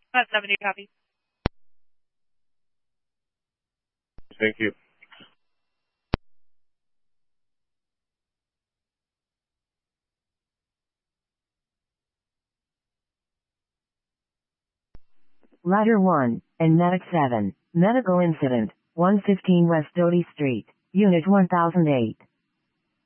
70 copy. Thank you. Ladder 1, and Medic 7, medical incident, 115 West Doty Street, Unit 1008.